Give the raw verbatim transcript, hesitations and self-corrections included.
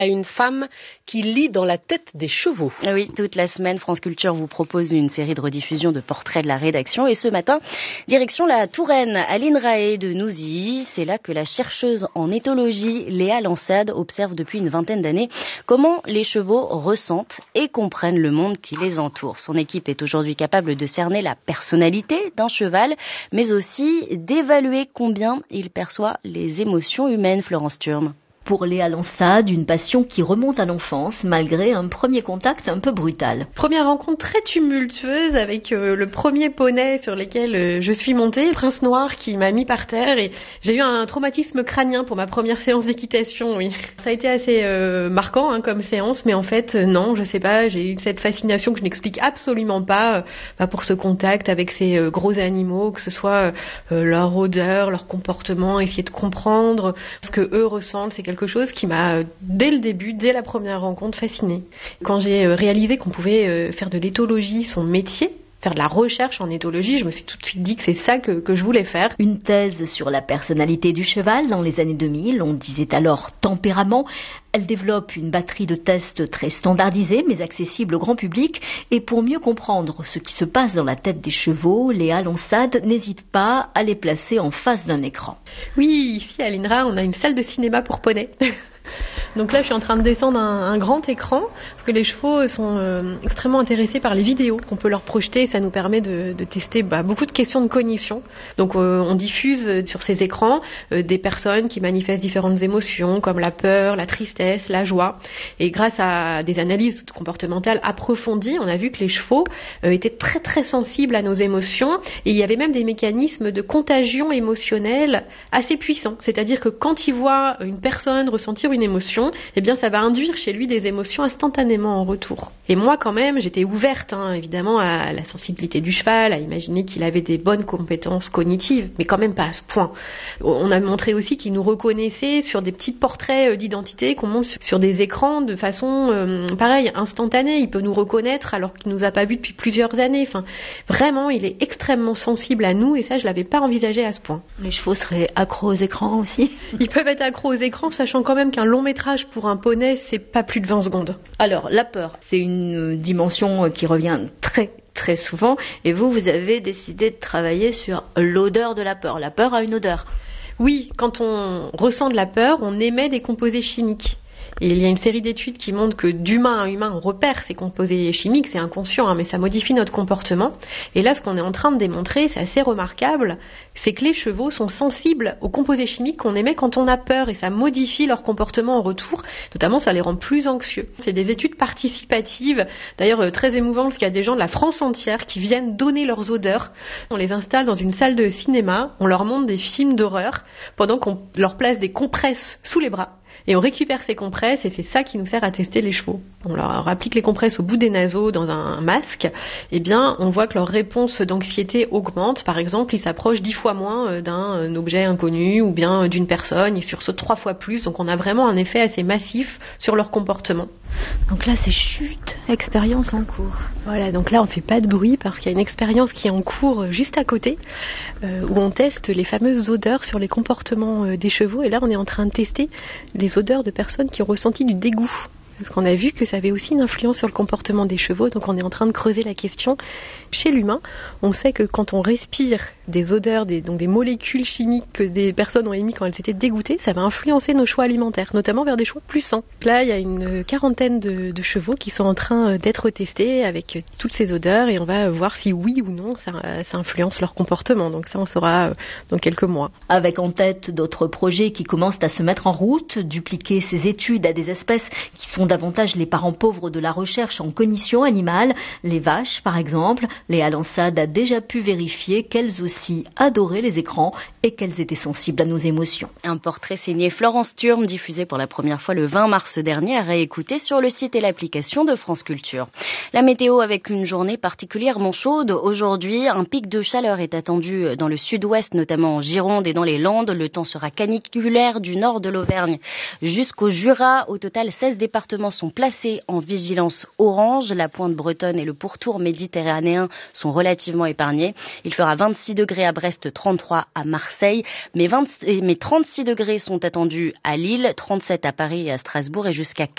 à une femme qui lit dans la tête des chevaux. Oui, toute la semaine, France Culture vous propose une série de rediffusions de portraits de la rédaction. Et ce matin, direction la Touraine, à l'INRAE de Nouzy. C'est là que la chercheuse en éthologie, Léa Lansade, observe depuis une vingtaine d'années comment les chevaux ressentent et comprennent le monde qui les entoure. Son équipe est aujourd'hui capable de cerner la personnalité d'un cheval, mais aussi d'évaluer combien il perçoit les émotions humaines. Florence Turme. Pour Léa Lansade, une passion qui remonte à l'enfance, malgré un premier contact un peu brutal. Première rencontre très tumultueuse avec euh, le premier poney sur lequel euh, je suis montée, le prince noir qui m'a mis par terre, et j'ai eu un traumatisme crânien pour ma première séance d'équitation, oui. Ça a été assez euh, marquant hein, comme séance, mais en fait, euh, non, je sais pas, j'ai eu cette fascination que je n'explique absolument pas euh, bah, pour ce contact avec ces euh, gros animaux, que ce soit euh, leur odeur, leur comportement, essayer de comprendre ce que eux ressentent, c'est quelque chose qui m'a, dès le début, dès la première rencontre, fascinée. Quand j'ai réalisé qu'on pouvait faire de l'éthologie son métier, faire de la recherche en éthologie, je me suis tout de suite dit que c'est ça que, que je voulais faire. Une thèse sur la personnalité du cheval dans les années deux mille, on disait alors tempérament. Elle développe une batterie de tests très standardisés mais accessibles au grand public. Et pour mieux comprendre ce qui se passe dans la tête des chevaux, Léa Lansade n'hésite pas à les placer en face d'un écran. Oui, ici à l'INRA, on a une salle de cinéma pour poneys. Donc là, je suis en train de descendre un, un grand écran parce que les chevaux sont euh, extrêmement intéressés par les vidéos qu'on peut leur projeter. Ça nous permet de, de tester bah, beaucoup de questions de cognition. Donc euh, on diffuse sur ces écrans euh, des personnes qui manifestent différentes émotions comme la peur, la tristesse, la joie. Et grâce à des analyses comportementales approfondies, on a vu que les chevaux euh, étaient très très sensibles à nos émotions. Et il y avait même des mécanismes de contagion émotionnelle assez puissants. C'est-à-dire que quand ils voient une personne ressentir une émotion, eh bien ça va induire chez lui des émotions instantanément en retour. Et moi quand même, j'étais ouverte hein, évidemment à la sensibilité du cheval, à imaginer qu'il avait des bonnes compétences cognitives, mais quand même pas à ce point. On a montré aussi qu'il nous reconnaissait sur des petits portraits d'identité qu'on monte sur des écrans de façon euh, pareil, instantanée. Il peut nous reconnaître alors qu'il nous a pas vus depuis plusieurs années. Enfin, vraiment, il est extrêmement sensible à nous et ça, je l'avais pas envisagé à ce point. Les chevaux seraient accros aux écrans aussi? Ils peuvent être accros aux écrans, sachant quand même qu'un long métrage pour un poney, c'est pas plus de vingt secondes. Alors, la peur, c'est une dimension qui revient très très souvent et vous, vous avez décidé de travailler sur l'odeur de la peur. La peur a une odeur. Oui, quand on ressent de la peur, on émet des composés chimiques. Et il y a une série d'études qui montrent que d'humain à humain, on repère ces composés chimiques, c'est inconscient, hein, mais ça modifie notre comportement. Et là, ce qu'on est en train de démontrer, c'est assez remarquable, c'est que les chevaux sont sensibles aux composés chimiques qu'on émet quand on a peur, et ça modifie leur comportement en retour, notamment ça les rend plus anxieux. C'est des études participatives, d'ailleurs très émouvantes, parce qu'il y a des gens de la France entière qui viennent donner leurs odeurs. On les installe dans une salle de cinéma, on leur montre des films d'horreur, pendant qu'on leur place des compresses sous les bras. Et on récupère ces compresses et c'est ça qui nous sert à tester les chevaux. On leur applique les compresses au bout des naseaux dans un masque. Eh bien, on voit que leur réponse d'anxiété augmente. Par exemple, ils s'approchent dix fois moins d'un objet inconnu ou bien d'une personne. Ils sursautent trois fois plus. Donc, on a vraiment un effet assez massif sur leur comportement. Donc là, c'est chute, expérience en cours. Voilà, donc là, on fait pas de bruit parce qu'il y a une expérience qui est en cours juste à côté euh, où on teste les fameuses odeurs sur les comportements euh, des chevaux. Et là, on est en train de tester les odeurs de personnes qui ont ressenti du dégoût. Parce qu'on a vu que ça avait aussi une influence sur le comportement des chevaux, donc on est en train de creuser la question. Chez l'humain, on sait que quand on respire des odeurs, des, donc des molécules chimiques que des personnes ont émises quand elles étaient dégoûtées, ça va influencer nos choix alimentaires, notamment vers des choix plus sains. Là, il y a une quarantaine de, de chevaux qui sont en train d'être testés avec toutes ces odeurs et on va voir si oui ou non ça, ça influence leur comportement. Donc ça, on saura dans quelques mois. Avec en tête d'autres projets qui commencent à se mettre en route, dupliquer ces études à des espèces qui sont davantage les parents pauvres de la recherche en cognition animale, les vaches par exemple. Léa Lansade a déjà pu vérifier qu'elles aussi adoraient les écrans et qu'elles étaient sensibles à nos émotions. Un portrait signé Florence Turme, diffusé pour la première fois le vingt mars dernier, à réécouter sur le site et l'application de France Culture. La météo avec une journée particulièrement chaude. Aujourd'hui, un pic de chaleur est attendu dans le sud-ouest, notamment en Gironde et dans les Landes. Le temps sera caniculaire du nord de l'Auvergne jusqu'au Jura. Au total, seize départements sont placés en vigilance orange. La pointe bretonne et le pourtour méditerranéen sont relativement épargnés. Il fera vingt-six degrés à Brest, trente-trois à Marseille, mais, vingt, mais trente-six degrés sont attendus à Lille, trente-sept à Paris et à Strasbourg et jusqu'à